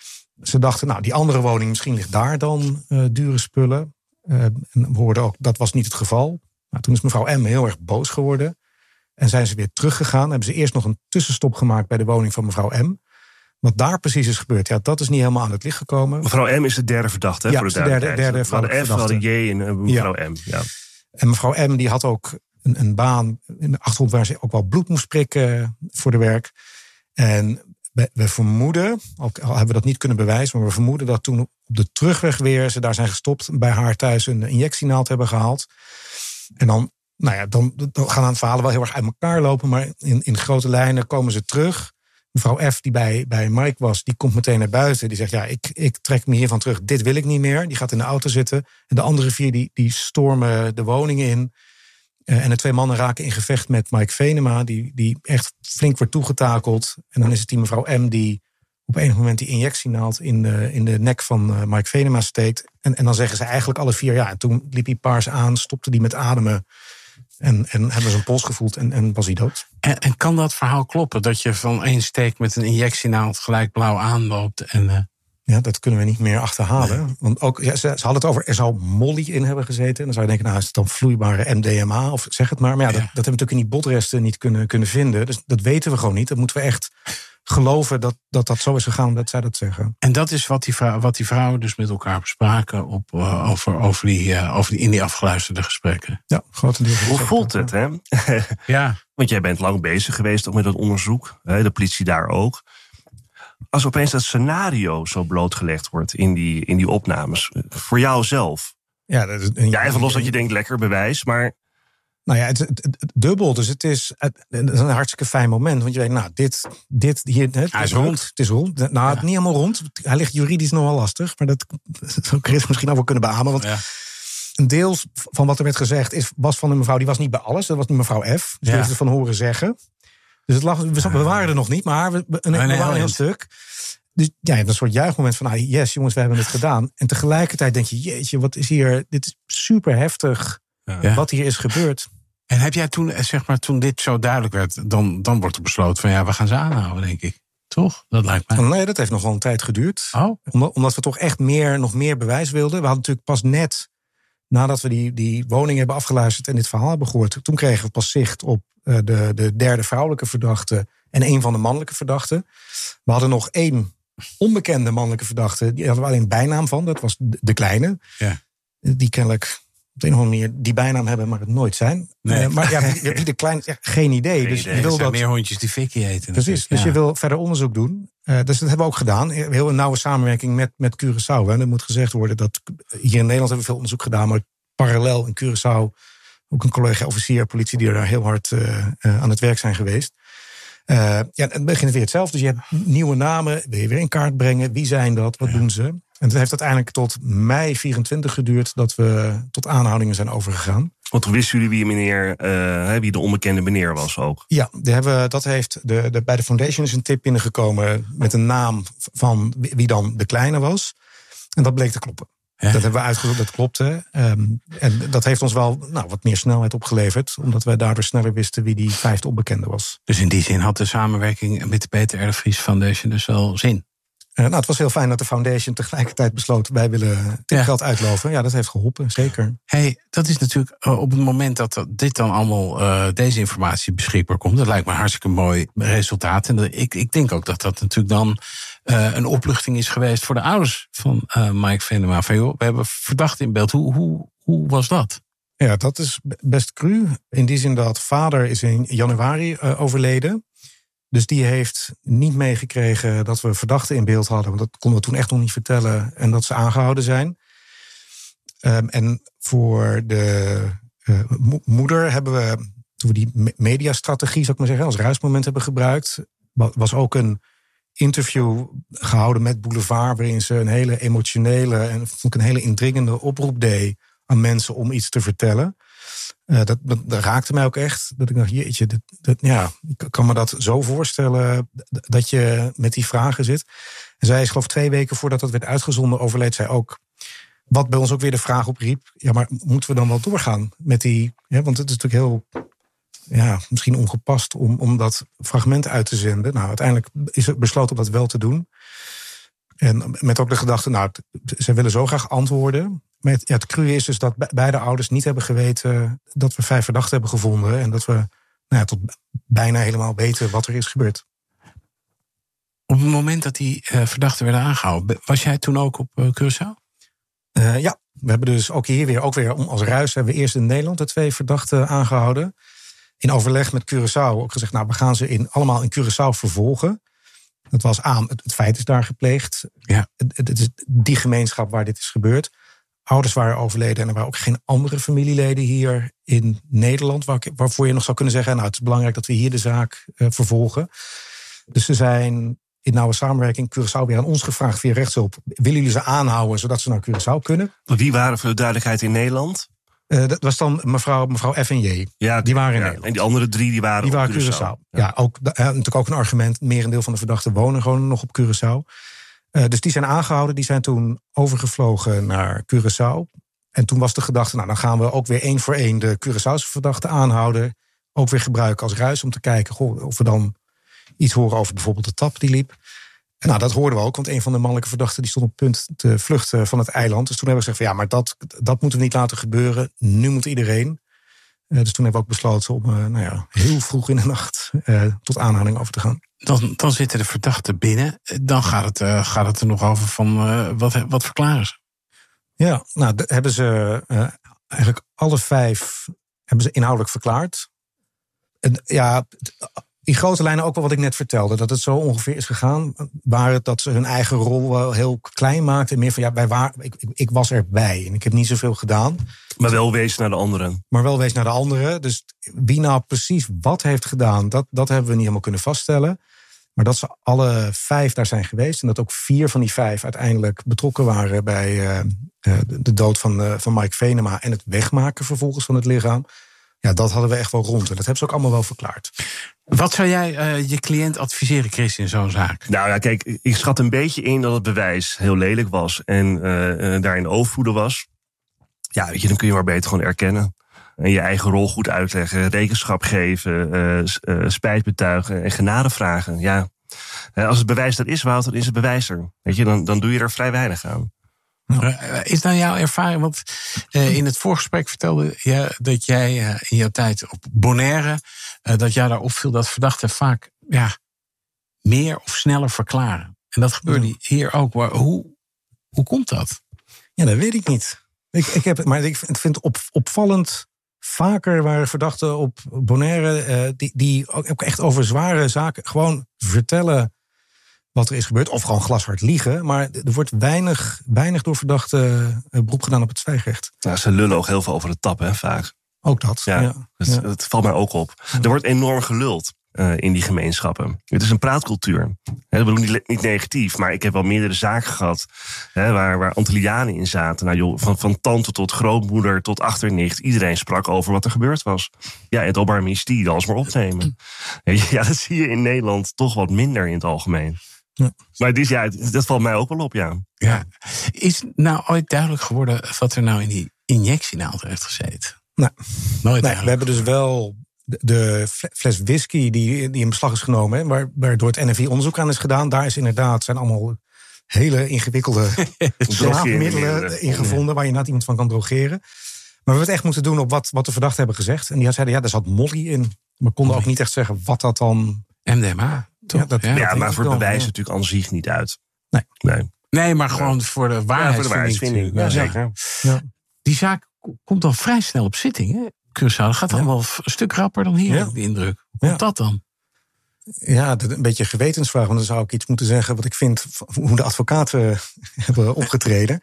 Ze dachten, nou, die andere woning, misschien ligt daar dan dure spullen. En we hoorden ook, dat was niet het geval. Nou, toen is mevrouw M. heel erg boos geworden. En zijn ze weer teruggegaan. Hebben ze eerst nog een tussenstop gemaakt bij de woning van mevrouw M. Wat daar precies is gebeurd, ja, dat is niet helemaal aan het licht gekomen. Mevrouw M. is de derde verdachte, ja, voor de derde F, hadden J en mevrouw M. Ja. En mevrouw M. die had ook een baan in de achtergrond waar ze ook wel bloed moest prikken voor de werk. En we vermoeden, al hebben we dat niet kunnen bewijzen, maar we vermoeden dat toen op de terugweg weer ze daar zijn gestopt, bij haar thuis een injectienaald hebben gehaald. En dan, nou ja, dan gaan aan het verhalen wel heel erg uit elkaar lopen, maar in grote lijnen komen ze terug. Mevrouw F, die bij Mike was, die komt meteen naar buiten. Die zegt, ja, ik trek me hiervan terug, dit wil ik niet meer. Die gaat in de auto zitten. En de andere 4 die stormen de woning in. En de 2 mannen raken in gevecht met Mike Venema, die echt flink wordt toegetakeld. En dan is het die mevrouw M die op enig moment die injectienaald in de nek van Mike Venema steekt. En dan zeggen ze eigenlijk alle 4, ja, en toen liep hij paars aan, stopte die met ademen. En hebben ze een pols gevoeld en was hij dood. En kan dat verhaal kloppen? Dat je van 1 steek met een injectienaald gelijk blauw aanloopt? Ja, dat kunnen we niet meer achterhalen. Nee. Want ook, ja, ze hadden het over, er zou molly in hebben gezeten. En dan zou je denken, nou, is het dan vloeibare MDMA of zeg het maar. Maar ja, dat hebben we natuurlijk in die botresten niet kunnen vinden. Dus dat weten we gewoon niet. Dat moeten we echt geloven dat zo is gegaan, dat zij dat zeggen. En dat is wat die vrouwen dus met elkaar bespraken over die in die afgeluisterde gesprekken. Ja, grotendeels. Hoe voelt het, hè? Ja. Want jij bent lang bezig geweest ook met dat onderzoek. De politie daar ook. Als opeens dat scenario zo blootgelegd wordt in die opnames. Voor jou zelf. Ja, even los dat je denkt, lekker bewijs, maar... Nou ja, het dubbel. Dus het is een hartstikke fijn moment. Want je weet, nou, dit hier... Hij is rond. Het is rond. Nou, ja. Het niet helemaal rond. Hij ligt juridisch nog wel lastig. Maar dat zou Chris misschien ook wel kunnen beamen. Want een deel van wat er werd gezegd was van een mevrouw... die was niet bij alles. Dat was niet mevrouw F. Dus die heeft het van horen zeggen. Dus we waren er nog niet, maar we waren een heel stuk. Dus ja, je hebt een soort juichmoment van, yes jongens, we hebben het gedaan. En tegelijkertijd denk je, jeetje, wat is hier... Dit is super heftig wat hier is gebeurd. En heb jij toen, zeg maar, toen dit zo duidelijk werd... dan wordt er besloten van, ja, we gaan ze aanhouden, denk ik. Toch? Dat lijkt mij. Nee, dat heeft nog wel een tijd geduurd. Oh. Omdat we toch echt nog meer bewijs wilden. We hadden natuurlijk pas net, nadat we die woning hebben afgeluisterd... en dit verhaal hebben gehoord... toen kregen we pas zicht op de derde vrouwelijke verdachte... en 1 van de mannelijke verdachten. We hadden nog 1 onbekende mannelijke verdachte... die hadden we alleen bijnaam van, dat was de Kleine. Ja. Die kennelijk op de een of andere manier die bijnaam hebben... maar het nooit zijn. Nee. Maar ja, wie de Kleine, geen idee. Dus je wil dat meer hondjes die fikkie eten. Precies, dus je wil verder onderzoek doen. Dus dat hebben we ook gedaan. Heel een nauwe samenwerking met Curaçao. En er moet gezegd worden dat hier in Nederland hebben we veel onderzoek gedaan... maar parallel in Curaçao ook een collega-officier politie... die er daar heel hard aan het werk zijn geweest. Het begint weer hetzelfde. Dus je hebt nieuwe namen, wil je weer in kaart brengen. Wie zijn dat? Wat doen ze? En het heeft uiteindelijk tot mei 24 geduurd... dat we tot aanhoudingen zijn overgegaan. Want toen wisten jullie wie de onbekende meneer was ook? Ja, dat heeft bij de Foundation is een tip binnengekomen... met een naam van wie dan de Kleine was. En dat bleek te kloppen. Ja. Dat hebben we uitgezocht, dat klopte. En dat heeft ons wel wat meer snelheid opgeleverd. Omdat wij daardoor sneller wisten wie die 5e onbekende was. Dus in die zin had de samenwerking met de Peter R. de Vries Foundation dus wel zin? Het was heel fijn dat de foundation tegelijkertijd besloot... wij willen dit geld uitloven. Ja, dat heeft geholpen, zeker. Dat is natuurlijk op het moment dat dit dan allemaal... deze informatie beschikbaar komt... dat lijkt me een hartstikke mooi resultaat. En ik denk ook dat dat natuurlijk dan... een opluchting is geweest voor de ouders van Mike Venema. Van joh, we hebben verdachte in beeld. Hoe was dat? Ja, dat is best cru. In die zin dat vader is in januari overleden. Dus die heeft niet meegekregen dat we verdachten in beeld hadden. Want dat konden we toen echt nog niet vertellen. En dat ze aangehouden zijn. En voor de moeder hebben we, toen we die mediastrategie, zou ik maar zeggen, als ruismoment hebben gebruikt, was ook een interview gehouden met Boulevard, waarin ze een hele emotionele en vond ik een hele indringende oproep deed aan mensen om iets te vertellen. Dat raakte mij ook echt. Dat ik dacht, jeetje, ik kan me dat zo voorstellen dat je met die vragen zit. En zij is, geloof ik, 2 weken voordat dat werd uitgezonden, overleed zij ook. Wat bij ons ook weer de vraag opriep, ja, maar moeten we dan wel doorgaan met die... Ja, want het is natuurlijk heel, misschien ongepast om dat fragment uit te zenden. Nou, uiteindelijk is het besloten om dat wel te doen. En met ook de gedachte, zij willen zo graag antwoorden. Maar het cru is dus dat beide ouders niet hebben geweten dat we 5 verdachten hebben gevonden. En dat we tot bijna helemaal weten wat er is gebeurd. Op het moment dat die verdachten werden aangehouden, was jij toen ook op Curaçao? Ja, we hebben dus ook hier weer als ruis hebben we eerst in Nederland de 2 verdachten aangehouden. In overleg met Curaçao ook gezegd, we gaan ze allemaal in Curaçao vervolgen. Dat was het feit is daar gepleegd. Ja. Het is die gemeenschap waar dit is gebeurd. Ouders waren overleden en er waren ook geen andere familieleden hier in Nederland. Waarvoor je nog zou kunnen zeggen, het is belangrijk dat we hier de zaak vervolgen. Dus ze zijn in nauwe samenwerking Curaçao weer aan ons gevraagd via rechtshulp. Willen jullie ze aanhouden zodat ze naar Curaçao kunnen? Wie waren voor de duidelijkheid in Nederland? Dat was dan mevrouw F&J. Ja, die waren in Nederland. En die andere 3 die waren op Curaçao. Ja, natuurlijk ook een argument. Merendeel van de verdachten wonen gewoon nog op Curaçao. Dus die zijn aangehouden. Die zijn toen overgevlogen naar Curaçao. En toen was de gedachte, dan gaan we ook weer 1 voor 1 de Curaçaose verdachten aanhouden. Ook weer gebruiken als ruis om te kijken of we dan iets horen over bijvoorbeeld de tap die liep. En dat hoorden we ook, want een van de mannelijke verdachten die stond op punt te vluchten van het eiland. Dus toen hebben we gezegd maar dat moeten we niet laten gebeuren. Nu moet iedereen. Dus toen hebben we ook besloten om heel vroeg in de nacht tot aanhouding over te gaan. Dan zitten de verdachten binnen. Dan gaat het er nog over van wat verklaren ze? Ja, hebben ze eigenlijk alle 5 hebben ze inhoudelijk verklaard. En in grote lijnen ook wel wat ik net vertelde. Dat het zo ongeveer is gegaan. Waar het dat ze hun eigen rol wel heel klein maakten. En meer van ik was erbij. En ik heb niet zoveel gedaan. Maar wel wees naar de anderen. Dus wie nou precies wat heeft gedaan, dat hebben we niet helemaal kunnen vaststellen. Maar dat ze alle 5 daar zijn geweest. En dat ook 4 van die 5 uiteindelijk betrokken waren bij de dood van Mike Venema. En het wegmaken vervolgens van het lichaam. Ja, dat hadden we echt wel rond. En dat hebben ze ook allemaal wel verklaard. Wat zou jij je cliënt adviseren, Chris, in zo'n zaak? Nou ja, kijk, ik schat een beetje in dat het bewijs heel lelijk was. En daarin overvoeden was. Ja, weet je, dan kun je maar beter gewoon erkennen. En je eigen rol goed uitleggen, rekenschap geven, spijt betuigen en genade vragen. Ja, als het bewijs er is, Wouter, is het bewijs er. Weet je, dan doe je er vrij weinig aan. Is dan jouw ervaring, want in het voorgesprek vertelde je dat jij in jouw tijd op Bonaire, dat jij daar opviel dat verdachten vaak meer of sneller verklaren. En dat gebeurde hier ook. Hoe komt dat? Ja, dat weet ik niet. Ik vind het opvallend. Vaker waren verdachten op Bonaire die ook echt over zware zaken gewoon vertellen wat er is gebeurd. Of gewoon glashard liegen. Maar er wordt weinig door verdachten beroep gedaan op het zwijgrecht. Nou, ze lullen ook heel veel over de tap, hè, vaak. Ook dat, Dat valt mij ook op. Er wordt enorm geluld in die gemeenschappen. Het is een praatcultuur. Dat bedoel ik niet negatief, maar ik heb wel meerdere zaken gehad waar Antillianen in zaten. Nou, joh, van tante tot grootmoeder tot achternicht. Iedereen sprak over wat er gebeurd was. Ja, het Openbaar Ministerie, alles maar opnemen. Ja, dat zie je in Nederland toch wat minder in het algemeen. Ja. Maar dat valt mij ook wel op, ja. Is nou ooit duidelijk geworden wat er nou in die injectienaald heeft gezeten? Nee, we hebben dus wel de fles whisky die in beslag is genomen, waar door het NFI onderzoek aan is gedaan. Daar zijn allemaal hele ingewikkelde slaapmiddelen in gevonden, waar je inderdaad iemand van kan drogeren. Maar we hebben het echt moeten doen op wat de verdachten hebben gezegd. En die zeiden, er zat molly in. Maar konden ook niet echt zeggen wat dat dan... MDMA, toch? Maar voor het bewijs natuurlijk aan zich niet uit. Nee, maar gewoon voor de waarheidsvinding. Ja, zeker. Ja. Die zaak komt dan vrij snel op zitting, hè? Curaçao, dat gaat dan wel een stuk rapper dan hier, heb ik de indruk. Hoe komt dat dan? Ja, een beetje een gewetensvraag. Want dan zou ik iets moeten zeggen wat ik vind hoe de advocaten hebben opgetreden.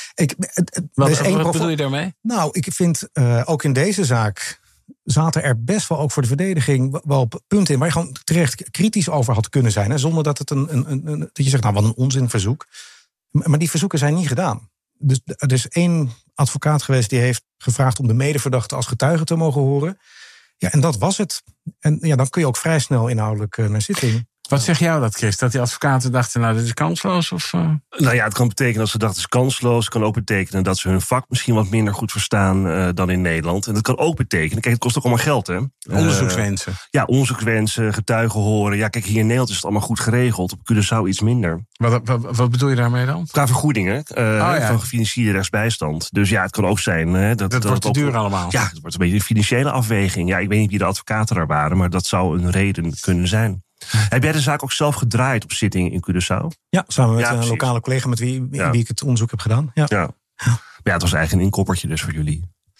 Wat bedoel je daarmee? Nou, ik vind ook in deze zaak zaten er best wel ook voor de verdediging wel punten in waar je gewoon terecht kritisch over had kunnen zijn. Hè, zonder dat het dat je zegt, wat een onzinverzoek. Maar die verzoeken zijn niet gedaan. Dus er is 1 advocaat geweest die heeft gevraagd om de medeverdachte als getuige te mogen horen. Ja, en dat was het. En dan kun je ook vrij snel inhoudelijk naar zitting. Wat zeg jou dat, Chris? Dat die advocaten dachten, dit is kansloos? Of? Het kan betekenen dat ze dachten, het is kansloos. Het kan ook betekenen dat ze hun vak misschien wat minder goed verstaan dan in Nederland. En dat kan ook betekenen, kijk, het kost ook allemaal geld, hè? Onderzoekswensen. Onderzoekswensen, getuigen horen. Ja, kijk, hier in Nederland is het allemaal goed geregeld. Op Curaçao iets minder. Wat bedoel je daarmee dan? Qua vergoedingen van gefinancierde rechtsbijstand. Dus het kan ook zijn... dat wordt te duur allemaal. Ja, het wordt een beetje een financiële afweging. Ja, ik weet niet wie de advocaten daar waren, maar dat zou een reden kunnen zijn. Heb jij de zaak ook zelf gedraaid op zitting in Curaçao? Ja, samen met een lokale collega met wie ik het onderzoek heb gedaan. Ja, het was eigenlijk een inkoppertje dus voor jullie.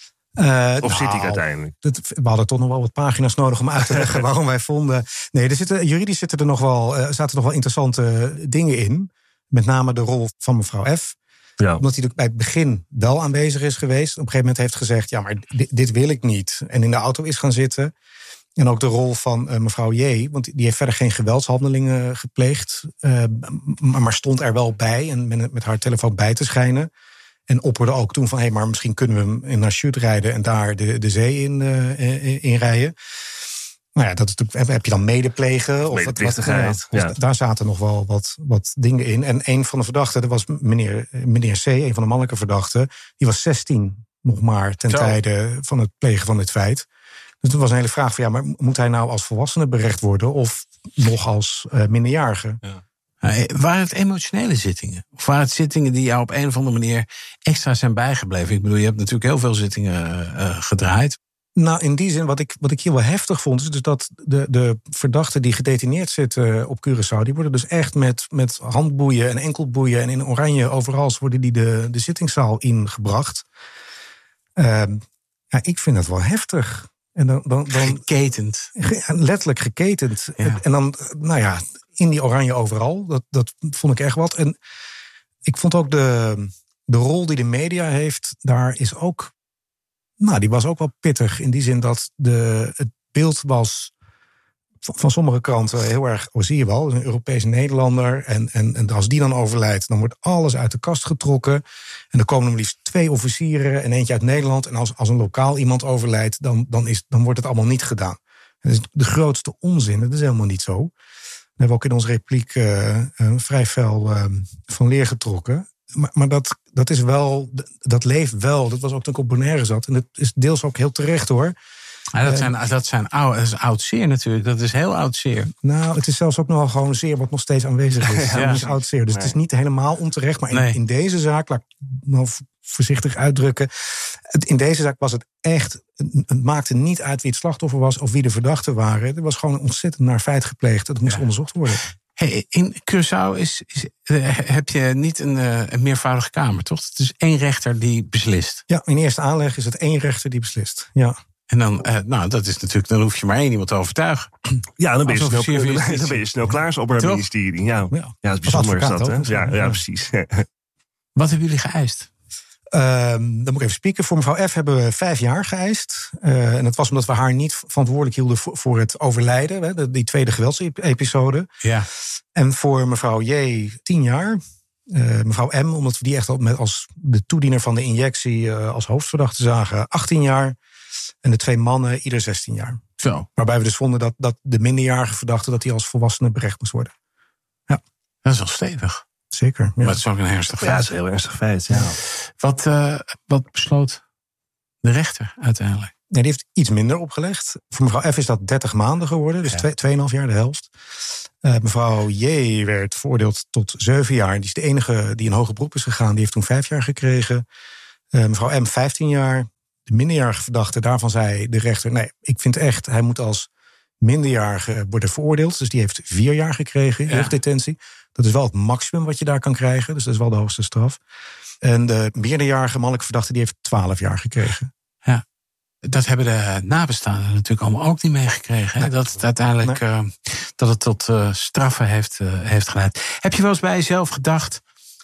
Of zitting uiteindelijk? We hadden toch nog wel wat pagina's nodig om uit te leggen waarom wij vonden... Nee, juridisch zaten er nog wel interessante dingen in. Met name de rol van mevrouw F. Ja. Omdat hij bij het begin wel aanwezig is geweest. Op een gegeven moment heeft gezegd, maar dit wil ik niet. En in de auto is gaan zitten... En ook de rol van mevrouw J. Want die heeft verder geen geweldshandelingen gepleegd. Maar stond er wel bij. En met haar telefoon bij te schijnen. En opperde ook toen van... maar misschien kunnen we hem naar Sjoerd rijden... en daar de zee in rijden. Nou ja, dat is natuurlijk, heb je dan medeplegen? Medeplichtigheid. Dus daar zaten nog wel wat dingen in. En een van de verdachten, dat was meneer C. Een van de mannelijke verdachten. Die was 16 nog maar ten tijde van het plegen van dit feit... Dus toen was een hele vraag van, maar moet hij nou als volwassene berecht worden... of nog als minderjarige? Ja. Waren het emotionele zittingen? Of waren het zittingen die jou op een of andere manier extra zijn bijgebleven? Ik bedoel, je hebt natuurlijk heel veel zittingen gedraaid. Nou, in die zin, wat ik hier wel heftig vond... is dus dat de verdachten die gedetineerd zitten op Curaçao... die worden dus echt met handboeien en enkelboeien... en in oranje overal worden die de zittingszaal ingebracht. Ik vind dat wel heftig... En dan geketend. Letterlijk geketend. Ja. En dan, in die oranje overal. Dat vond ik echt wat. En ik vond ook de rol die de media heeft, daar is ook... die was ook wel pittig. In die zin dat het beeld was van sommige kranten heel erg... zie je wel, een Europese Nederlander. En als die dan overlijdt, dan wordt alles uit de kast getrokken. En dan komen er maar liefst 2 officieren en eentje uit Nederland. En als een lokaal iemand overlijdt, dan wordt het allemaal niet gedaan. Dat is de grootste onzin, dat is helemaal niet zo. Daar hebben we ook in onze repliek vrij fel van leer getrokken. Maar dat is wel, dat leeft wel. Dat was ook toen ik op Bonaire zat. En dat is deels ook heel terecht, hoor. Dat is oud zeer natuurlijk. Dat is heel oud zeer. Nou, het is zelfs ook nogal gewoon zeer wat nog steeds aanwezig is. Ja. Is oud zeer. Dus het is niet helemaal onterecht. Maar in deze zaak, laat ik nou voorzichtig uitdrukken. In deze zaak was het echt... Het maakte niet uit wie het slachtoffer was of wie de verdachten waren. Er was gewoon ontzettend naar feit gepleegd. Dat moest onderzocht worden. Hey, in Curaçao heb je niet een meervoudige kamer, toch? Het is 1 rechter die beslist. Ja, in eerste aanleg is het 1 rechter die beslist. Ja. En dan, dat is natuurlijk, dan hoef je maar 1 iemand te overtuigen. Ja, dan ben je snel klaar als Openbaar Ministerie. Ja, het is bijzonder is dat, hè? Ja, precies. Wat hebben jullie geëist? Dan moet ik even spieken. Voor mevrouw F hebben we 5 jaar geëist. En dat was omdat we haar niet verantwoordelijk hielden voor het overlijden. Die tweede geweldsepisode. Ja. En voor mevrouw J 10 jaar. Mevrouw M, omdat we die echt als de toediener van de injectie als hoofdverdachte zagen, 18 jaar. En de 2 mannen, ieder 16 jaar. Zo. Waarbij we dus vonden dat de minderjarige verdachte, dat die als volwassene berecht moest worden. Ja. Dat is wel stevig. Zeker. Ja. Maar het is ook een ernstig feit. Ja, het is een heel ernstig feit. Ja. Wat besloot de rechter uiteindelijk? Nee, die heeft iets minder opgelegd. Voor mevrouw F is dat 30 maanden geworden. Dus 2,5 jaar, de helft. Mevrouw J werd veroordeeld tot 7 jaar. Die is de enige die in hoger beroep is gegaan. Die heeft toen 5 jaar gekregen. Mevrouw M 15 jaar. De minderjarige verdachte, daarvan zei de rechter... nee, ik vind echt, hij moet als minderjarige worden veroordeeld. Dus die heeft 4 jaar gekregen, jeugddetentie. Dat is wel het maximum wat je daar kan krijgen. Dus dat is wel de hoogste straf. En de meerderjarige mannelijke verdachte, die heeft 12 jaar gekregen. Ja. Dat hebben de nabestaanden natuurlijk allemaal ook niet meegekregen. Nee. Dat het uiteindelijk dat het tot straffen heeft geleid. Heb je wel eens bij jezelf gedacht...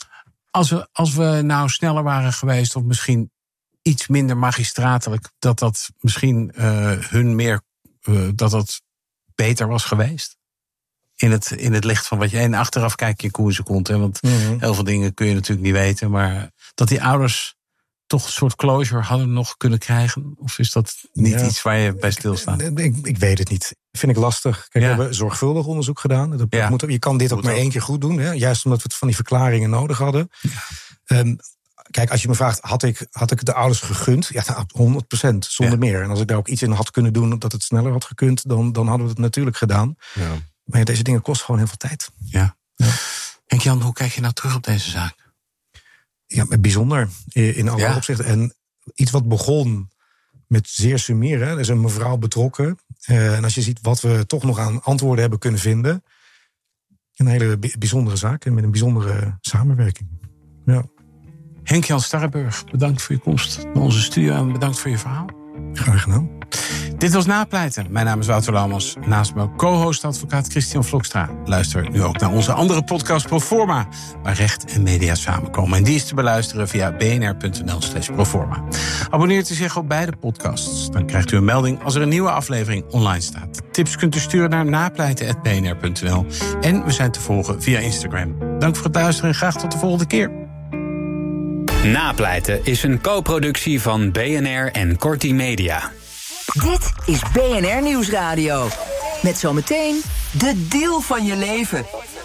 Als we nou sneller waren geweest... of misschien iets minder magistratelijk... dat misschien hun meer... dat beter was geweest? In het licht van wat je... En achteraf kijk je koe in zijn kont. Want heel veel dingen kun je natuurlijk niet weten. Maar dat die ouders... toch een soort closure hadden nog kunnen krijgen? Of is dat niet iets waar je bij stilstaat? Ik weet het niet. Vind ik lastig. Kijk, we hebben zorgvuldig onderzoek gedaan. Je kan dit ook maar 1 keer goed doen. Hè? Juist omdat we het van die verklaringen nodig hadden. Ja. Kijk, als je me vraagt, had ik de ouders gegund? Ja, 100%, zonder meer. En als ik daar ook iets in had kunnen doen... dat het sneller had gekund, dan hadden we het natuurlijk gedaan. Ja. Maar deze dingen kosten gewoon heel veel tijd. Ja. Henk-Jan, hoe kijk je nou terug op deze zaak? Ja, bijzonder in alle opzichten. En iets wat begon met zeer sumier. Er is een mevrouw betrokken. En als je ziet wat we toch nog aan antwoorden hebben kunnen vinden. Een hele bijzondere zaak en met een bijzondere samenwerking. Ja. Henk-Jan Starrenburg, bedankt voor je komst naar onze studio en bedankt voor je verhaal. Graag gedaan. Dit was Napleiten. Mijn naam is Wouter Laumans. Naast me co-host advocaat Christian Vlokstra. Luister nu ook naar onze andere podcast Proforma, waar recht en media samenkomen. En die is te beluisteren via bnr.nl/proforma. Abonneert u zich op beide podcasts. Dan krijgt u een melding als er een nieuwe aflevering online staat. Tips kunt u sturen naar napleiten@bnr.nl. En we zijn te volgen via Instagram. Dank voor het luisteren en graag tot de volgende keer. Napleiten is een co-productie van BNR en Corti Media. Dit is BNR Nieuwsradio. Met zometeen de deal van je leven.